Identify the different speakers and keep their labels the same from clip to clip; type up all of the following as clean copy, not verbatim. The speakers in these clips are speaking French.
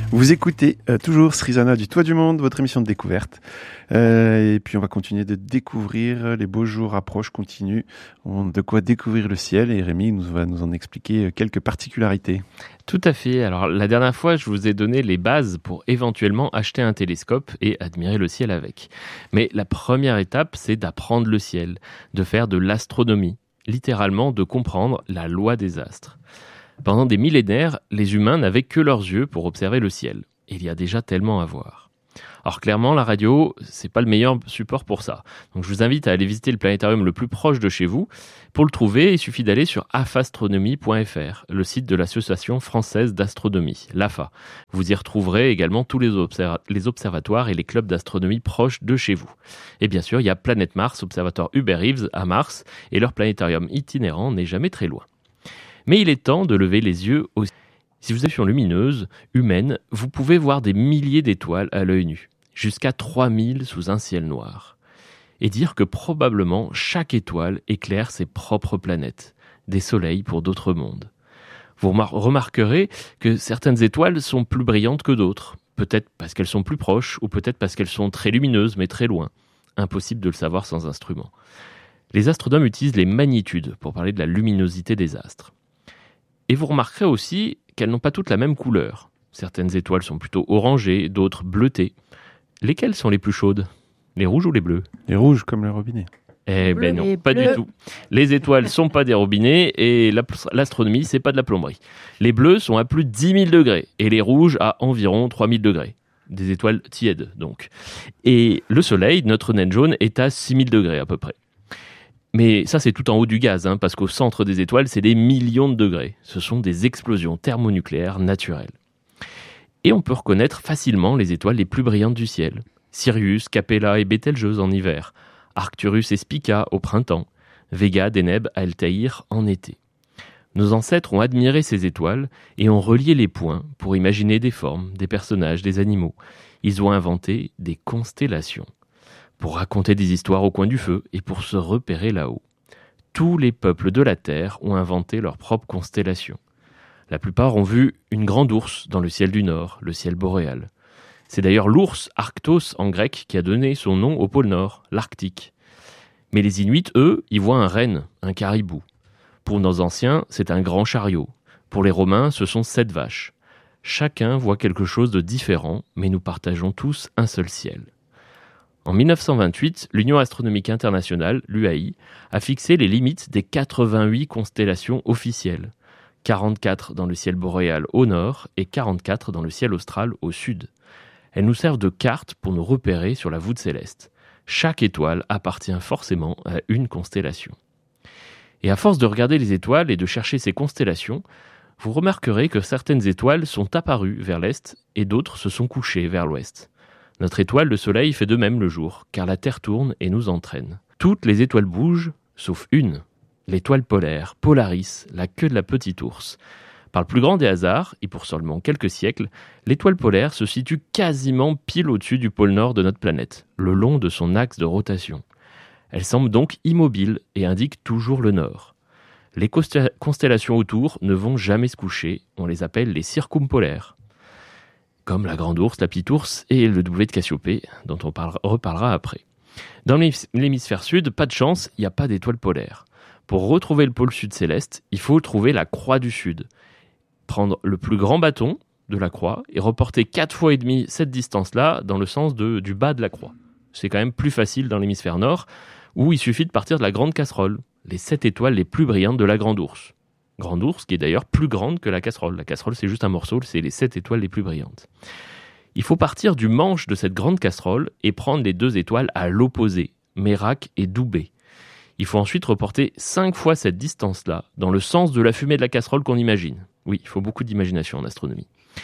Speaker 1: Vous écoutez toujours Srizana du Toit du Monde, votre émission de découverte. Et puis on va continuer de découvrir, les beaux jours approchent, continuent. De quoi découvrir le ciel et Rémi va nous en expliquer quelques particularités.
Speaker 2: Tout à fait. Alors la dernière fois, je vous ai donné les bases pour éventuellement acheter un télescope et admirer le ciel avec. Mais la première étape, c'est d'apprendre le ciel, de faire de l'astronomie, littéralement de comprendre la loi des astres. Pendant des millénaires, les humains n'avaient que leurs yeux pour observer le ciel. Et il y a déjà tellement à voir. Alors clairement, la radio, c'est pas le meilleur support pour ça. Donc je vous invite à aller visiter le planétarium le plus proche de chez vous. Pour le trouver, il suffit d'aller sur afastronomie.fr, le site de l'Association française d'astronomie, l'AFA. Vous y retrouverez également tous les observatoires et les clubs d'astronomie proches de chez vous. Et bien sûr, il y a Planète Mars, observatoire Hubert Reeves à Mars, et leur planétarium itinérant n'est jamais très loin. Mais il est temps de lever les yeux aussi. Si vous êtes sur lumineuse, humaine, vous pouvez voir des milliers d'étoiles à l'œil nu, jusqu'à 3000 sous un ciel noir. Et dire que probablement chaque étoile éclaire ses propres planètes, des soleils pour d'autres mondes. Vous remarquerez que certaines étoiles sont plus brillantes que d'autres, peut-être parce qu'elles sont plus proches, ou peut-être parce qu'elles sont très lumineuses mais très loin. Impossible de le savoir sans instrument. Les astronomes utilisent les magnitudes pour parler de la luminosité des astres. Et vous remarquerez aussi qu'elles n'ont pas toutes la même couleur. Certaines étoiles sont plutôt orangées, d'autres bleutées. Lesquelles sont les plus chaudes ? Les rouges ou les bleus ?
Speaker 1: Les rouges comme le robinet.
Speaker 2: Eh ben non, pas du tout. Les étoiles sont pas des robinets et l'astronomie, c'est pas de la plomberie. Les bleus sont à plus de 10 000 degrés et les rouges à environ 3 000 degrés. Des étoiles tièdes, donc. Et le Soleil, notre naine jaune, est à 6 000 degrés à peu près. Mais ça, c'est tout en haut du gaz, parce qu'au centre des étoiles, c'est des millions de degrés. Ce sont des explosions thermonucléaires naturelles. Et on peut reconnaître facilement les étoiles les plus brillantes du ciel. Sirius, Capella et Bételgeuse en hiver, Arcturus et Spica au printemps, Vega, Deneb, Altaïr en été. Nos ancêtres ont admiré ces étoiles et ont relié les points pour imaginer des formes, des personnages, des animaux. Ils ont inventé des constellations pour raconter des histoires au coin du feu et pour se repérer là-haut. Tous les peuples de la Terre ont inventé leurs propres constellations. La plupart ont vu une grande ours dans le ciel du Nord, le ciel boréal. C'est d'ailleurs l'ours Arctos en grec qui a donné son nom au pôle Nord, l'Arctique. Mais les Inuits, eux, y voient un renne, un caribou. Pour nos anciens, c'est un grand chariot. Pour les Romains, ce sont 7 vaches. Chacun voit quelque chose de différent, mais nous partageons tous un seul ciel. En 1928, l'Union astronomique internationale, l'UAI, a fixé les limites des 88 constellations officielles. 44 dans le ciel boréal au nord et 44 dans le ciel austral au sud. Elles nous servent de carte pour nous repérer sur la voûte céleste. Chaque étoile appartient forcément à une constellation. Et à force de regarder les étoiles et de chercher ces constellations, vous remarquerez que certaines étoiles sont apparues vers l'est et d'autres se sont couchées vers l'ouest. Notre étoile, le Soleil, fait de même le jour, car la Terre tourne et nous entraîne. Toutes les étoiles bougent, sauf une, l'étoile polaire, Polaris, la queue de la petite ours. Par le plus grand des hasards, et pour seulement quelques siècles, l'étoile polaire se situe quasiment pile au-dessus du pôle nord de notre planète, le long de son axe de rotation. Elle semble donc immobile et indique toujours le nord. Les constellations autour ne vont jamais se coucher, on les appelle les circumpolaires. Comme la grande ours, la petite ours et le W de Cassiopée, dont on reparlera après. Dans l'hémisphère sud, pas de chance, il n'y a pas d'étoile polaire. Pour retrouver le pôle sud céleste, il faut trouver la croix du sud. Prendre le plus grand bâton de la croix et reporter 4 fois et demi cette distance-là dans le sens du bas de la croix. C'est quand même plus facile dans l'hémisphère nord, où il suffit de partir de la grande casserole, les 7 étoiles les plus brillantes de la grande ours. Grande ours qui est d'ailleurs plus grande que la casserole. La casserole, c'est juste un morceau, c'est les 7 étoiles les plus brillantes. Il faut partir du manche de cette grande casserole et prendre les 2 étoiles à l'opposé, Mérac et Doubé. Il faut ensuite reporter 5 fois cette distance-là, dans le sens de la fumée de la casserole qu'on imagine. Oui, il faut beaucoup d'imagination en astronomie.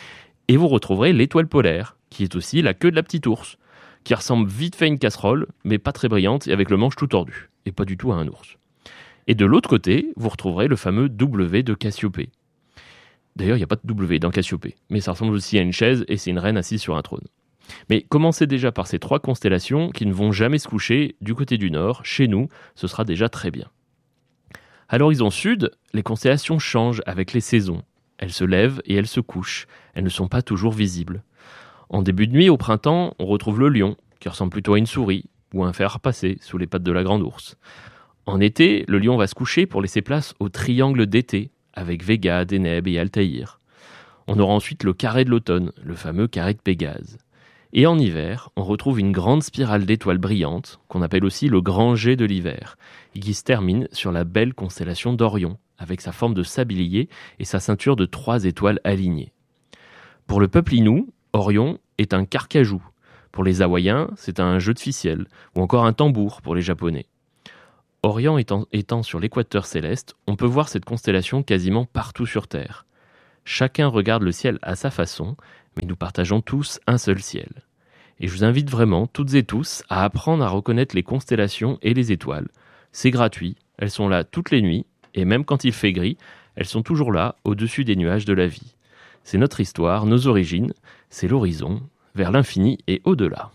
Speaker 2: Et vous retrouverez l'étoile polaire, qui est aussi la queue de la petite ours, qui ressemble vite fait à une casserole, mais pas très brillante et avec le manche tout tordu, et pas du tout à un ours. Et de l'autre côté, vous retrouverez le fameux W de Cassiopée. D'ailleurs, il n'y a pas de W dans Cassiopée, mais ça ressemble aussi à une chaise et c'est une reine assise sur un trône. Mais commencez déjà par ces 3 constellations qui ne vont jamais se coucher du côté du nord. Chez nous, ce sera déjà très bien. À l'horizon sud, les constellations changent avec les saisons. Elles se lèvent et elles se couchent. Elles ne sont pas toujours visibles. En début de nuit, au printemps, on retrouve le lion, qui ressemble plutôt à une souris, ou un fer passé sous les pattes de la grande ours. En été, le lion va se coucher pour laisser place au triangle d'été, avec Vega, Deneb et Altaïr. On aura ensuite le carré de l'automne, le fameux carré de Pégase. Et en hiver, on retrouve une grande spirale d'étoiles brillantes, qu'on appelle aussi le grand jet de l'hiver, et qui se termine sur la belle constellation d'Orion, avec sa forme de sablier et sa ceinture de 3 étoiles alignées. Pour le peuple Innu, Orion est un carcajou. Pour les Hawaïens, c'est un jeu de ficelle, ou encore un tambour pour les Japonais. Orion étant sur l'équateur céleste, on peut voir cette constellation quasiment partout sur Terre. Chacun regarde le ciel à sa façon, mais nous partageons tous un seul ciel. Et je vous invite vraiment, toutes et tous, à apprendre à reconnaître les constellations et les étoiles. C'est gratuit, elles sont là toutes les nuits, et même quand il fait gris, elles sont toujours là, au-dessus des nuages de la vie. C'est notre histoire, nos origines, c'est l'horizon, vers l'infini et au-delà.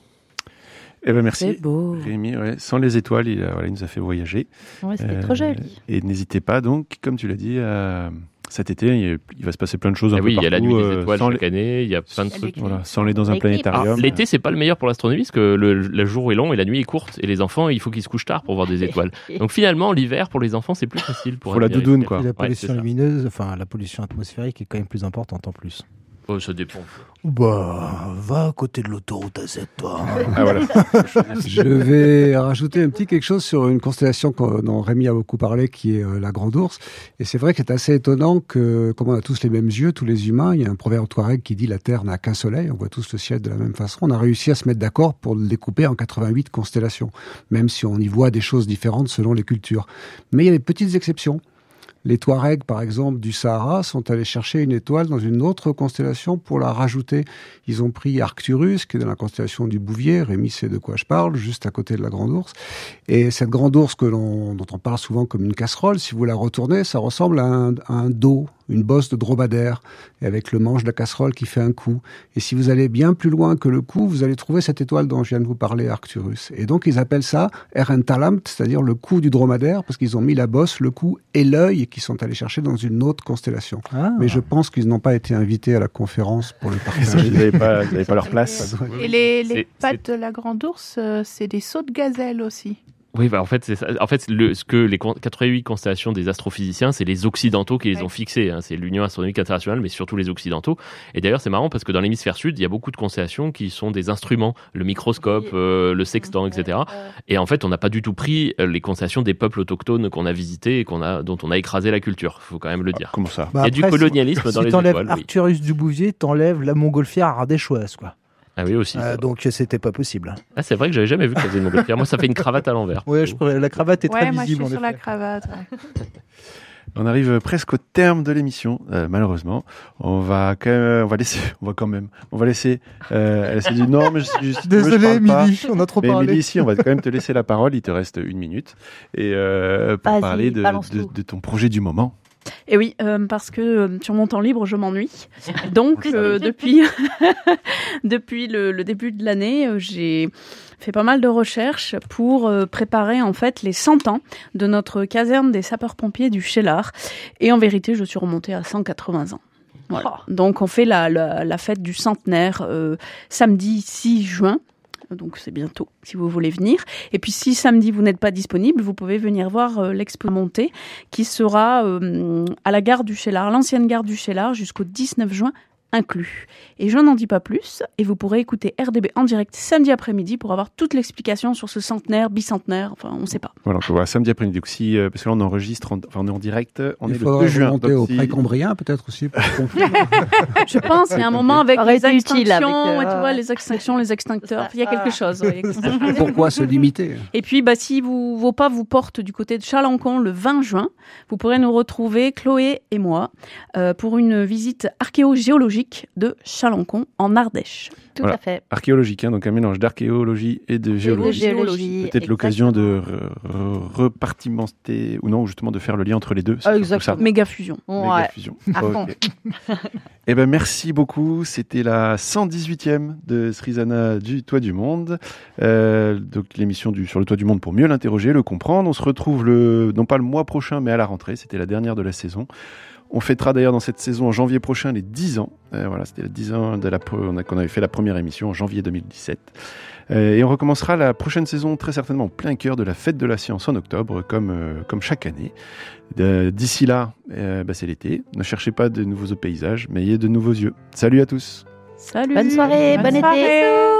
Speaker 1: Eh ben merci,
Speaker 3: c'est beau.
Speaker 1: Rémi. Ouais, sans les étoiles, il nous a fait voyager.
Speaker 3: Ouais, c'était trop joli.
Speaker 1: Et n'hésitez pas, donc, comme tu l'as dit, cet été, il va se passer plein de choses un peu
Speaker 2: oui,
Speaker 1: partout.
Speaker 2: Il y a la nuit des étoiles chaque année, il y a plein de trucs.
Speaker 1: Voilà, sans aller dans un planétarium.
Speaker 2: Alors, l'été, c'est pas le meilleur pour l'astronomie, parce que le jour est long et la nuit est courte. Et les enfants, il faut qu'ils se couchent tard pour voir des étoiles. Donc finalement, l'hiver, pour les enfants, c'est plus facile. Pour
Speaker 1: la doudoune, quoi.
Speaker 4: Et la pollution lumineuse, enfin la pollution atmosphérique est quand même plus importante en plus.
Speaker 2: Oh, ça dépend.
Speaker 4: Bah, va à côté de l'autoroute A7, toi.
Speaker 1: Ah, voilà.
Speaker 5: Je vais rajouter un petit quelque chose sur une constellation dont Rémi a beaucoup parlé, qui est la Grande Ourse. Et c'est vrai que c'est assez étonnant que, comme on a tous les mêmes yeux, tous les humains, il y a un proverbe touareg qui dit la Terre n'a qu'un soleil, on voit tous le ciel de la même façon. On a réussi à se mettre d'accord pour le découper en 88 constellations, même si on y voit des choses différentes selon les cultures. Mais il y a des petites exceptions. Les Touaregs, par exemple, du Sahara, sont allés chercher une étoile dans une autre constellation pour la rajouter. Ils ont pris Arcturus, qui est dans la constellation du Bouvier. Rémi sait de quoi je parle, juste à côté de la Grande Ourse. Et cette Grande Ourse dont on parle souvent comme une casserole, si vous la retournez, ça ressemble à un dos, une bosse de dromadaire, et avec le manche de la casserole qui fait un coup. Et si vous allez bien plus loin que le coup, vous allez trouver cette étoile dont je viens de vous parler, Arcturus. Et donc, ils appellent ça Erentalamt, c'est-à-dire le cou du dromadaire, parce qu'ils ont mis la bosse, le cou et l'œil qu'ils sont allés chercher dans une autre constellation. Ah. Mais je pense qu'ils n'ont pas été invités à la conférence pour le partager.
Speaker 1: Ils n'avaient pas leur place.
Speaker 6: Et les pattes de la Grande Ourse, c'est des sauts de gazelle aussi.
Speaker 2: Oui, bah en fait, c'est ça. En fait, ce que les 88 constellations des astrophysiciens, c'est les occidentaux qui les ont fixées. Hein. C'est l'Union astronomique internationale, mais surtout les occidentaux. Et d'ailleurs, c'est marrant parce que dans l'hémisphère sud, il y a beaucoup de constellations qui sont des instruments, le microscope, le sextant, etc. Et en fait, on n'a pas du tout pris les constellations des peuples autochtones qu'on a visités et dont on a écrasé la culture. Il faut quand même le dire.
Speaker 1: Comment ça?
Speaker 2: Il y a du colonialisme dans les étoiles.
Speaker 4: Si t'enlèves Arcturus du Bouvier, t'enlèves la montgolfière ardéchoise, quoi.
Speaker 2: Ah oui, aussi.
Speaker 4: Donc c'était pas possible.
Speaker 2: Ah, c'est vrai que j'avais jamais vu que ça faisait une montgolfière. Moi, ça fait une cravate à l'envers.
Speaker 4: Ouais, la cravate est très visible.
Speaker 6: Moi, je suis sur
Speaker 4: en
Speaker 6: la
Speaker 4: effet.
Speaker 6: cravate. Ouais.
Speaker 1: On arrive presque au terme de l'émission, malheureusement. On va quand même laisser. Elle s'est dit non, mais je suis
Speaker 4: désolé, Émilie, on a trop parlé.
Speaker 1: Émilie, ici, on va quand même te laisser la parole. Il te reste 1 minute et pour parler de ton projet du moment.
Speaker 7: Et oui, parce que sur mon temps libre, je m'ennuie. Donc, depuis le début de l'année, j'ai fait pas mal de recherches pour préparer en fait les 100 ans de notre caserne des sapeurs-pompiers du Cheylard. Et en vérité, je suis remontée à 180 ans. Voilà. Donc, on fait la fête du centenaire samedi 6 juin. Donc c'est bientôt, si vous voulez venir. Et puis si samedi vous n'êtes pas disponible, vous pouvez venir voir l'expo montée qui sera à la gare du Cheylard, l'ancienne gare du Cheylard, jusqu'au 19 juin inclus. Et je n'en dis pas plus, et vous pourrez écouter RDB en direct samedi après-midi pour avoir toute l'explication sur ce centenaire, bicentenaire, enfin on ne sait pas.
Speaker 1: Voilà, donc voilà, samedi après-midi. Donc si, parce que là on enregistre, on est en direct, on est le 2
Speaker 5: juin.
Speaker 1: juin.
Speaker 5: Il faudra monter au Précambrien peut-être aussi.
Speaker 7: Je pense qu'il y a un moment avec les extinctions,
Speaker 3: utile,
Speaker 7: tu vois, les extinctions, les extincteurs, il y a quelque chose.
Speaker 5: Pourquoi se limiter?
Speaker 7: Et puis, si vos pas vous portent du côté de Chalancon le 20 juin, vous pourrez nous retrouver, Chloé et moi, pour une visite archéogéologique de Chalancon en Ardèche.
Speaker 3: Tout à fait.
Speaker 1: Archéologique, donc un mélange d'archéologie et de géologie. Peut-être l'occasion de repartimenter, ou non, justement de faire le lien entre les deux.
Speaker 7: Exactement. Méga fusion.
Speaker 3: Ouais.
Speaker 1: Okay. Eh ben, merci beaucoup. C'était la 118e de Srizana du Toit du Monde. Donc l'émission sur le Toit du Monde pour mieux l'interroger, le comprendre. On se retrouve non pas le mois prochain, mais à la rentrée. C'était la dernière de la saison. On fêtera d'ailleurs dans cette saison en janvier prochain les 10 ans. Voilà, c'était les 10 ans qu'on avait fait la première émission en janvier 2017. Et on recommencera la prochaine saison très certainement en plein cœur de la fête de la science en octobre, comme chaque année. D'ici là, c'est l'été. Ne cherchez pas de nouveaux paysages, mais ayez de nouveaux yeux. Salut à tous.
Speaker 7: Salut.
Speaker 3: Bonne soirée, bon été.